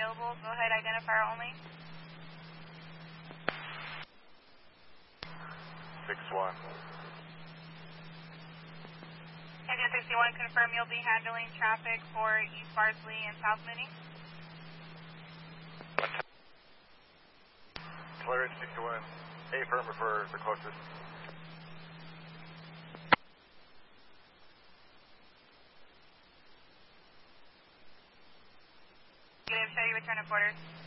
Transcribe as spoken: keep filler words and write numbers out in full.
available. Go ahead, identifier only. six one. Engine sixty-one, confirm you'll be handling traffic for East Bardsley and South Mooney. Clearance sixty-one. A firm for the closest. Negative, show you return of quarters.